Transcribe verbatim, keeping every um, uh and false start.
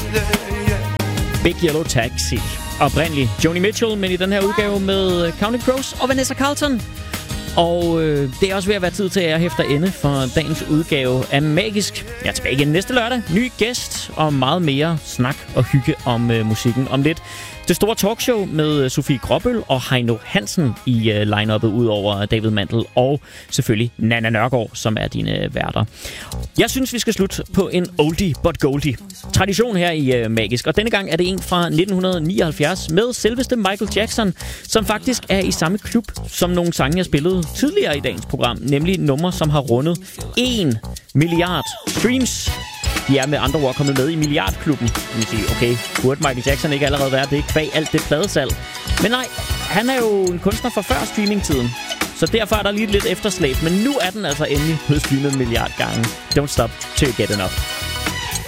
Big Yellow Taxi. Oprindeligt Joni Mitchell, men i den her udgave med Counting Crows og Vanessa Carlton. Og øh, det er også ved at være tid til, at jeg hæfter ende for dagens udgave af Magisk. Jeg er tilbage igen næste lørdag. Ny gæst og meget mere snak og hygge om øh, musikken om lidt. Det store talkshow med Sofie Gråbøl og Heino Hansen i øh, line-uppet, ud over David Mandel og selvfølgelig Nana Nørgaard, som er dine værter. Jeg synes, vi skal slutte på en oldie but goldie. Tradition her i øh, Magisk, og denne gang er det en fra nitten nioghalvfjerds med selveste Michael Jackson, som faktisk er i samme klub som nogle sange, jeg spillede tidligere i dagens program, nemlig numre, som har rundet en milliard streams. De er med andre ord kommet med i milliardklubben. Man sige, okay, burde Michael Jackson ikke allerede være det, kvæg alt det pladesalg? Men nej, han er jo en kunstner fra før streamingtiden. Så derfor er der lige lidt efterslæb. Men nu er den altså endelig blevet streamet en milliard gange. Don't stop till you get enough.